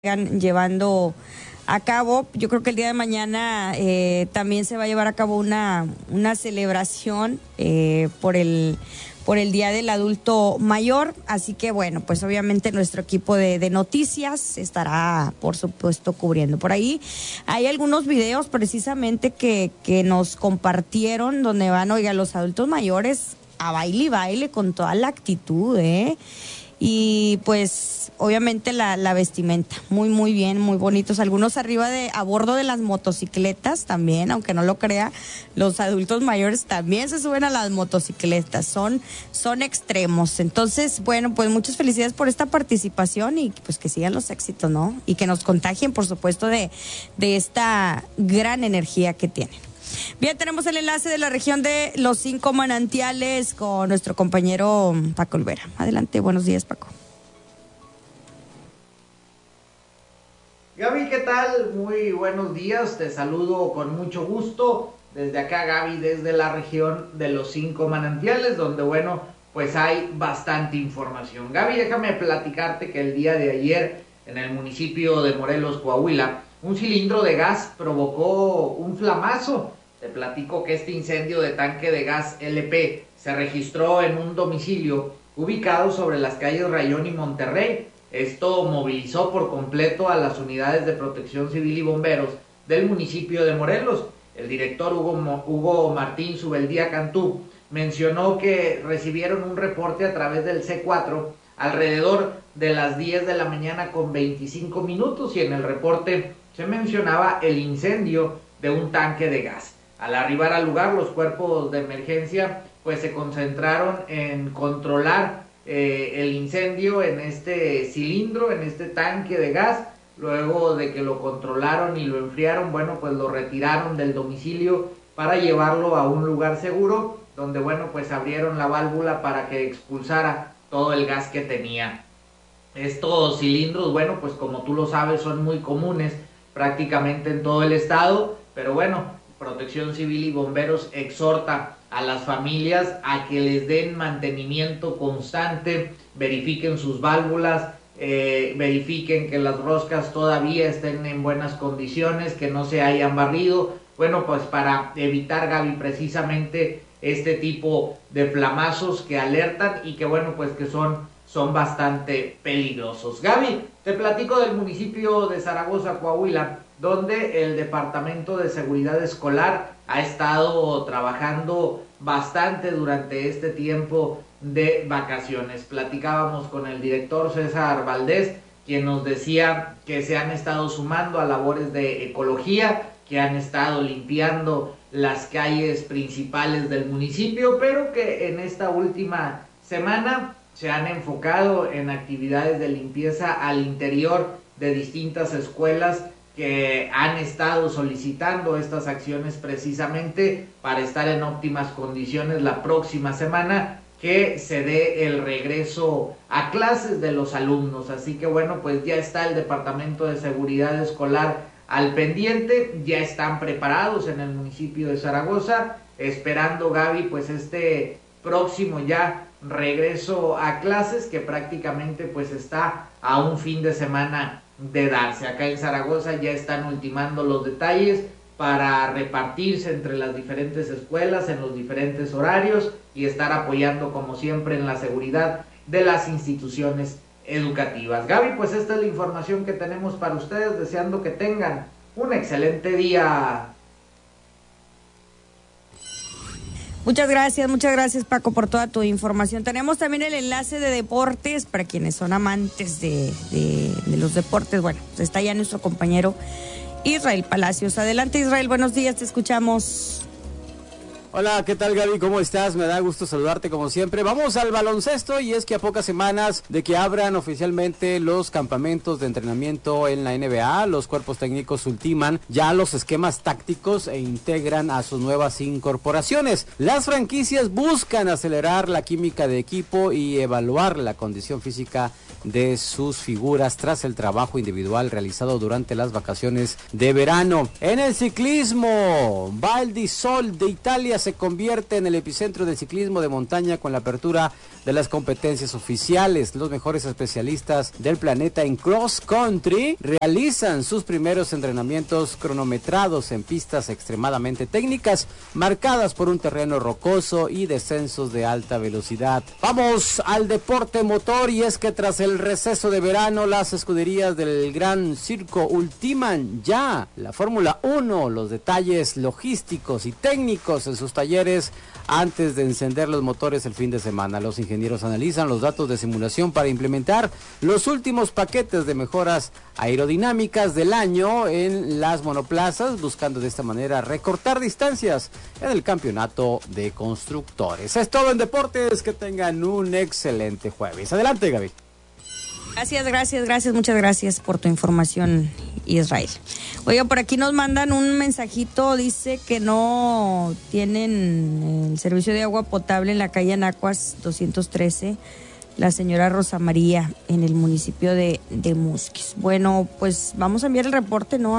llevando a cabo. Yo creo que el día de mañana también se va a llevar a cabo una celebración por el Día del Adulto Mayor, así que bueno, pues obviamente nuestro equipo de noticias estará, por supuesto, cubriendo. Por ahí hay algunos videos precisamente que nos compartieron donde van, oiga, los adultos mayores a baile y baile con toda la actitud, y pues obviamente la vestimenta, muy bien, muy bonitos, algunos a bordo de las motocicletas también, aunque no lo crea, los adultos mayores también se suben a las motocicletas, son extremos. Entonces, bueno, pues muchas felicidades por esta participación y pues que sigan los éxitos, ¿no? Y que nos contagien, por supuesto, de esta gran energía que tienen. Bien, tenemos el enlace de la región de los 5 manantiales con nuestro compañero Paco Olvera. Adelante, buenos días, Paco. Gaby, ¿qué tal? Muy buenos días, te saludo con mucho gusto. Desde acá, Gaby, desde la región de los 5 manantiales, donde, bueno, pues hay bastante información. Gaby, déjame platicarte que el día de ayer, en el municipio de Morelos, Coahuila, un cilindro de gas provocó un flamazo. Te platico que este incendio de tanque de gas LP se registró en un domicilio ubicado sobre las calles Rayón y Monterrey. Esto movilizó por completo a las unidades de protección civil y bomberos del municipio de Morelos. El director Hugo Martín Subeldía Cantú mencionó que recibieron un reporte a través del C4 alrededor de las 10 de la mañana con 25 minutos y en el reporte se mencionaba el incendio de un tanque de gas. Al arribar al lugar, los cuerpos de emergencia pues se concentraron en controlar el incendio en este cilindro, en este tanque de gas. Luego de que lo controlaron y lo enfriaron, bueno, pues lo retiraron del domicilio para llevarlo a un lugar seguro, donde, bueno, pues abrieron la válvula para que expulsara todo el gas que tenía. Estos cilindros, bueno, pues como tú lo sabes, son muy comunes prácticamente en todo el estado, pero bueno, Protección Civil y Bomberos exhorta a las familias a que les den mantenimiento constante, verifiquen sus válvulas, verifiquen que las roscas todavía estén en buenas condiciones, que no se hayan barrido, bueno, pues para evitar, Gaby, precisamente este tipo de flamazos que alertan y que, bueno, pues que son bastante peligrosos. Gaby, te platico del municipio de Zaragoza, Coahuila, donde el Departamento de Seguridad Escolar ha estado trabajando bastante durante este tiempo de vacaciones. Platicábamos con el director César Valdés, quien nos decía que se han estado sumando a labores de ecología, que han estado limpiando las calles principales del municipio, pero que en esta última semana se han enfocado en actividades de limpieza al interior de distintas escuelas que han estado solicitando estas acciones precisamente para estar en óptimas condiciones la próxima semana que se dé el regreso a clases de los alumnos. Así que bueno, pues ya está el Departamento de Seguridad Escolar al pendiente, ya están preparados en el municipio de Zaragoza, esperando, Gaby, pues este próximo ya regreso a clases que prácticamente pues está a un fin de semana de darse. Acá en Zaragoza ya están ultimando los detalles para repartirse entre las diferentes escuelas en los diferentes horarios y estar apoyando como siempre en la seguridad de las instituciones educativas. Gaby, pues esta es la información que tenemos para ustedes, deseando que tengan un excelente día. Muchas gracias, Paco, por toda tu información. Tenemos también el enlace de deportes para quienes son amantes de los deportes. Bueno, pues está ya nuestro compañero Israel Palacios. Adelante, Israel, buenos días, te escuchamos. Hola, ¿qué tal, Gaby? ¿Cómo estás? Me da gusto saludarte como siempre. Vamos al baloncesto y es que a pocas semanas de que abran oficialmente los campamentos de entrenamiento en la NBA, los cuerpos técnicos ultiman ya los esquemas tácticos e integran a sus nuevas incorporaciones. Las franquicias buscan acelerar la química de equipo y evaluar la condición física de sus figuras tras el trabajo individual realizado durante las vacaciones de verano. En el ciclismo, Val di Sol de Italia se convierte en el epicentro del ciclismo de montaña con la apertura de las competencias oficiales. Los mejores especialistas del planeta en cross country realizan sus primeros entrenamientos cronometrados en pistas extremadamente técnicas, marcadas por un terreno rocoso y descensos de alta velocidad. Vamos al deporte motor, y es que tras el receso de verano, las escuderías del Gran Circo ultiman ya la Fórmula 1, los detalles logísticos y técnicos en sus talleres antes de encender los motores el fin de semana. Los ingenieros analizan los datos de simulación para implementar los últimos paquetes de mejoras aerodinámicas del año en las monoplazas, buscando de esta manera recortar distancias en el campeonato de constructores. Es todo en deportes, que tengan un excelente jueves. Adelante, Gaby. Gracias, muchas gracias por tu información, Israel. Oiga, por aquí nos mandan un mensajito, dice que no tienen el servicio de agua potable en la calle Anacuas 213, la señora Rosa María, en el municipio de Musquis. Bueno, pues vamos a enviar el reporte, ¿no?,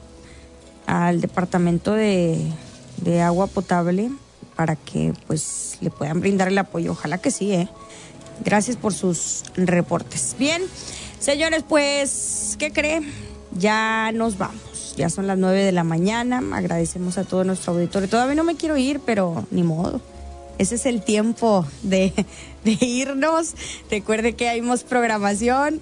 al departamento de agua potable para que pues le puedan brindar el apoyo. Ojalá que sí, Gracias por sus reportes. Bien, señores, pues, ¿qué cree? Ya nos vamos. Ya son las 9 de la mañana. Agradecemos a todo nuestro auditorio. Todavía no me quiero ir, pero ni modo. Ese es el tiempo de irnos. Recuerde que hay más programación,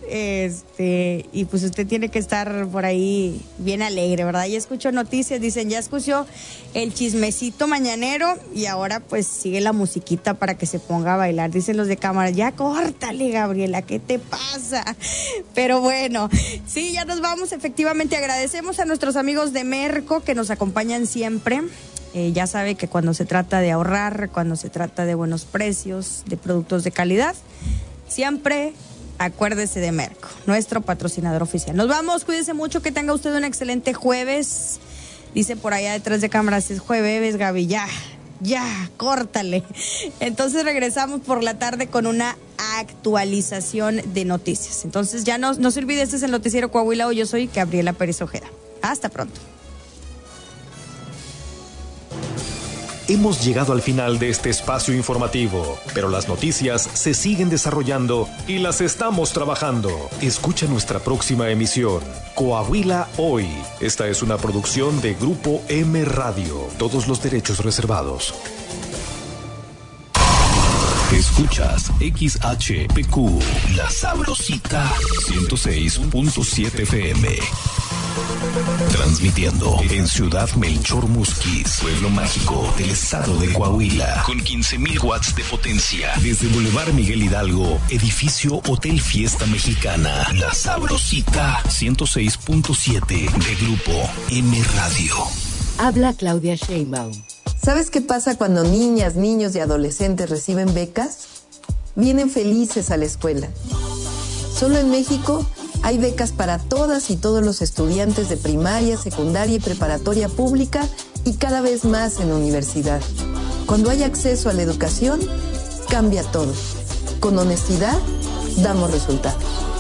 y pues usted tiene que estar por ahí bien alegre, ¿verdad? Ya escucho noticias, dicen, ya escuchó el chismecito mañanero y ahora pues sigue la musiquita para que se ponga a bailar. Dicen los de cámara, ya córtale, Gabriela, ¿qué te pasa? Pero bueno, sí, ya nos vamos. Efectivamente, agradecemos a nuestros amigos de Merco que nos acompañan siempre. Ya sabe que cuando se trata de ahorrar, cuando se trata de buenos precios, de productos de calidad, siempre acuérdese de Merco, nuestro patrocinador oficial. Nos vamos, cuídese mucho, que tenga usted un excelente jueves. Dice por allá detrás de cámaras, es jueves, Gaby, ya, córtale. Entonces regresamos por la tarde con una actualización de noticias. Entonces ya no se olvide, este es el Noticiero Coahuila. Yo soy Gabriela Pérez Ojeda. Hasta pronto. Hemos llegado al final de este espacio informativo, pero las noticias se siguen desarrollando y las estamos trabajando. Escucha nuestra próxima emisión, Coahuila Hoy. Esta es una producción de Grupo M Radio. Todos los derechos reservados. Escuchas XHPQ, La Sabrosita, 106.7 FM. Transmitiendo en Ciudad Melchor Musquis, pueblo mágico del estado de Coahuila, con 15,000 watts de potencia. Desde Boulevard Miguel Hidalgo, edificio Hotel Fiesta Mexicana. La Sabrosita, 106.7 de Grupo M Radio. Habla Claudia Sheinbaum. ¿Sabes qué pasa cuando niñas, niños y adolescentes reciben becas? Vienen felices a la escuela. Solo en México hay becas para todas y todos los estudiantes de primaria, secundaria y preparatoria pública, y cada vez más en universidad. Cuando hay acceso a la educación, cambia todo. Con honestidad, damos resultados.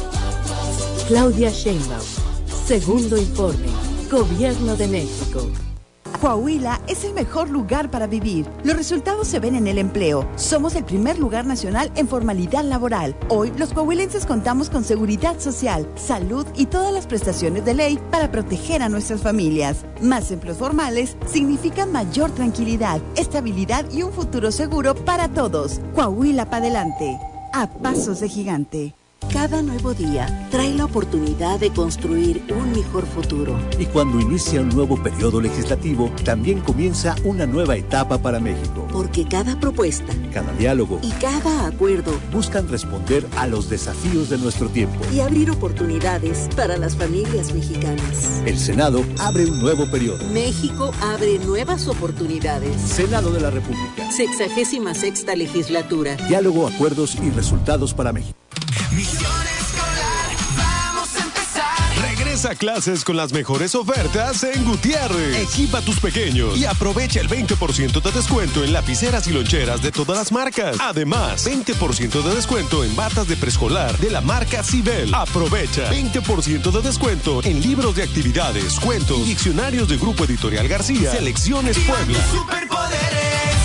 Claudia Sheinbaum. Segundo informe. Gobierno de México. Coahuila es el mejor lugar para vivir. Los resultados se ven en el empleo. Somos el primer lugar nacional en formalidad laboral. Hoy, los coahuilenses contamos con seguridad social, salud y todas las prestaciones de ley para proteger a nuestras familias. Más empleos formales significan mayor tranquilidad, estabilidad y un futuro seguro para todos. Coahuila para adelante, a pasos de gigante. Cada nuevo día trae la oportunidad de construir un mejor futuro. Y cuando inicia un nuevo periodo legislativo, también comienza una nueva etapa para México. Porque cada propuesta, cada diálogo y cada acuerdo buscan responder a los desafíos de nuestro tiempo y abrir oportunidades para las familias mexicanas. El Senado abre un nuevo periodo. México abre nuevas oportunidades. Senado de la República. 66ª legislatura. Diálogo, acuerdos y resultados para México. Misión escolar, vamos a empezar. Regresa a clases con las mejores ofertas en Gutiérrez. Equipa a tus pequeños y aprovecha el 20% de descuento en lapiceras y loncheras de todas las marcas. Además, 20% de descuento en batas de preescolar de la marca Cibel. Aprovecha 20% de descuento en libros de actividades, cuentos y diccionarios de Grupo Editorial García. Selecciones Puebla. Superpoderes.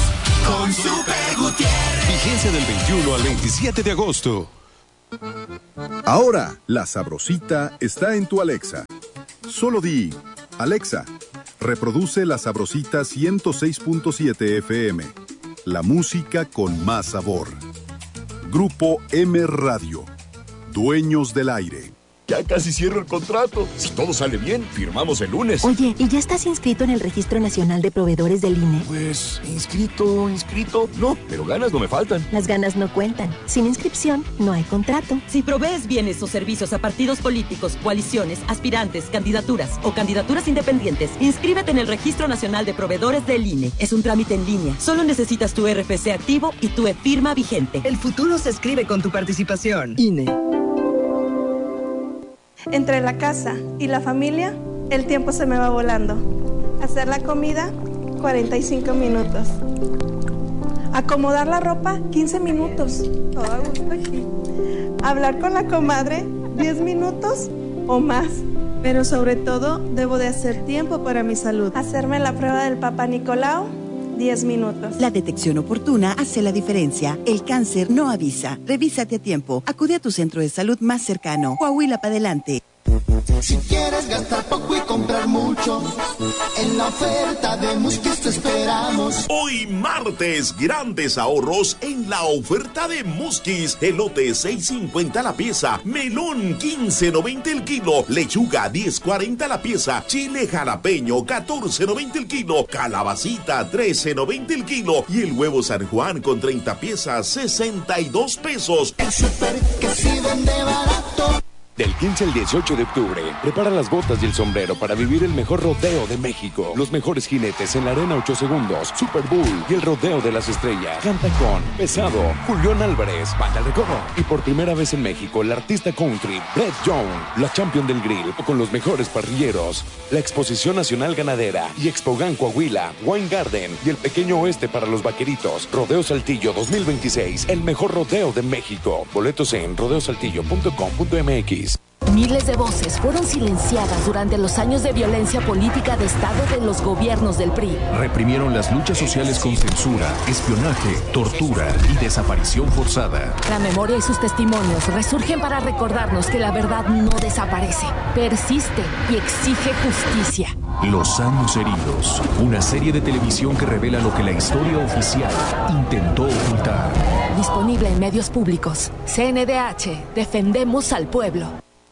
con Super Gutiérrez. Vigencia del 21 al 27 de agosto. Ahora, La Sabrosita está en tu Alexa. Solo di, Alexa, reproduce La Sabrosita 106.7 FM. La música con más sabor. Grupo M Radio. Dueños del aire. Ya casi cierro el contrato. Si todo sale bien, firmamos el lunes. Oye, ¿y ya estás inscrito en el Registro Nacional de Proveedores del INE? Pues, inscrito, no, pero ganas no me faltan. Las ganas no cuentan. Sin inscripción, no hay contrato. Si provees bienes o servicios a partidos políticos, coaliciones, aspirantes, candidaturas o candidaturas independientes, inscríbete en el Registro Nacional de Proveedores del INE. Es un trámite en línea. Solo necesitas tu RFC activo y tu e-firma vigente. El futuro se escribe con tu participación. INE. Entre la casa y la familia, el tiempo se me va volando. Hacer la comida, 45 minutos. Acomodar la ropa, 15 minutos. Todo a gusto aquí. Hablar con la comadre, 10 minutos o más. Pero sobre todo, debo de hacer tiempo para mi salud. Hacerme la prueba del Papa Nicolau, 10 minutos. La detección oportuna hace la diferencia. El cáncer no avisa. Revísate a tiempo. Acude a tu centro de salud más cercano. Coahuila para adelante. Si quieres gastar poco y comprar mucho, en la oferta de Muskis te esperamos. Hoy martes, grandes ahorros en la oferta de Muskis. Elote 6.50 la pieza, melón 15.90 el kilo, lechuga 10.40 la pieza, chile jalapeño 14.90 el kilo, calabacita 13.90 el kilo y el huevo San Juan con 30 piezas 62 pesos. El súper que sí vende barato. Del 15 al 18 de octubre, prepara las botas y el sombrero para vivir el mejor rodeo de México. Los mejores jinetes en la arena 8 segundos, Super Bull y el rodeo de las estrellas. Canta con Pesado, Julián Álvarez, Banda Recodo. Y por primera vez en México, el artista country, Brett Young, la champion del grill, con los mejores parrilleros. La Exposición Nacional Ganadera y Expogan Coahuila, Wine Garden y el Pequeño Oeste para los vaqueritos. Rodeo Saltillo 2026, el mejor rodeo de México. Boletos en rodeosaltillo.com.mx. Miles de voces fueron silenciadas durante los años de violencia política de Estado de los gobiernos del PRI. Reprimieron las luchas sociales con censura, espionaje, tortura y desaparición forzada. La memoria y sus testimonios resurgen para recordarnos que la verdad no desaparece, persiste y exige justicia. Los años heridos, una serie de televisión que revela lo que la historia oficial intentó ocultar. Disponible en medios públicos. CNDH, defendemos al pueblo.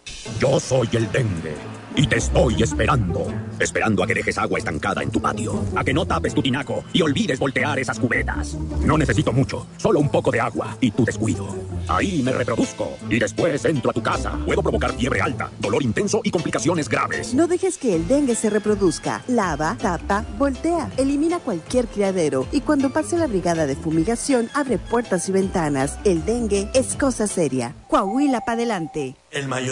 Yo soy el dengue y te estoy esperando a que dejes agua estancada en tu patio, a que no tapes tu tinaco y olvides voltear esas cubetas. No necesito mucho, solo un poco de agua y tu descuido. Ahí me reproduzco y después entro a tu casa. Puedo provocar fiebre alta, dolor intenso y complicaciones graves. No dejes que el dengue se reproduzca. Lava, tapa, voltea. Elimina cualquier criadero y cuando pase la brigada de fumigación, abre puertas y ventanas. El dengue es cosa seria. Coahuila para adelante. El mayor